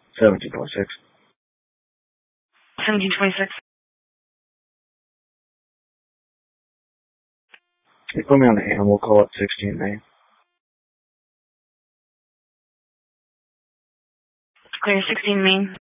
1726. 1726. You put me on the animal call at 16 Main. Clear 16 Main.